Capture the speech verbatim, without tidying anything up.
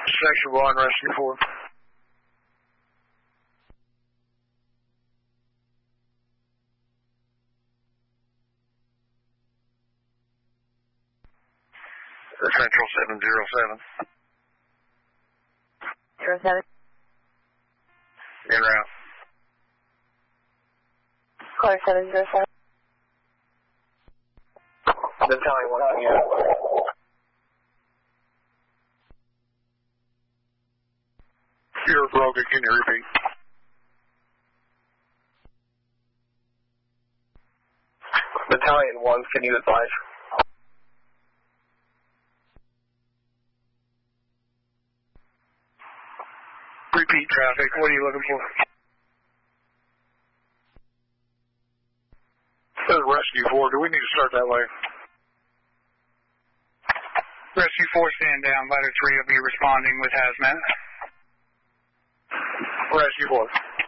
Section one, Rescue four. Central seven zero seven. Zero seven. En route. Caller seven zero seven. Battalion one out here. You're broken, can you repeat? Battalion one, can you advise? Repeat traffic, what are you looking for? This is Rescue four, do we need to start that way? Rescue four, stand down. Ladder three will be responding with hazmat. Rescue four.